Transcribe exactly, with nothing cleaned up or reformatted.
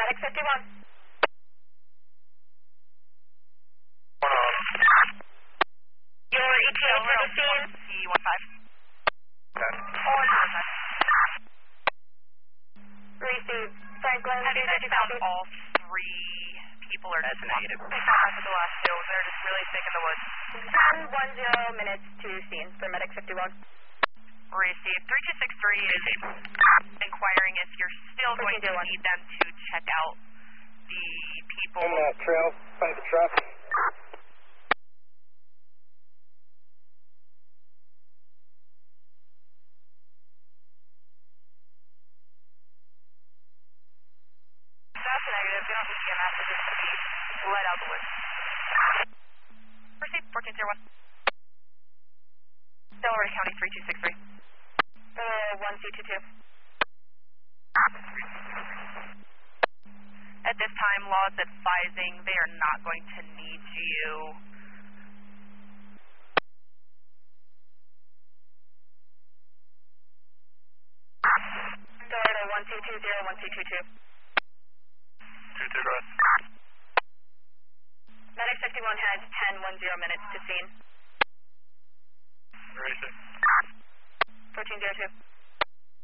Medic fifty-one. Your E T A to the scene. C one five. ten. On. Receive. Franklin, Have you guys found all three people are That's a negative. They found the last two. They're just really thick in the woods. ten one zero minutes to scene for Medic fifty-one. Receive. three two six three is inquiring if you're still going to need them to check out the people. On that trail, find the truck. That's a negative. They don't need E M S. They're just to be let out the woods. Receive. fourteen zero one. Delaware County three two six three. Uh, one C two two. At this time, law is advising they are not going to need you. Delaware one C two zero, one C two two. Two two, go ahead. Medic fifty-one has ten one zero minutes to scene. Racing. fourteen zero two.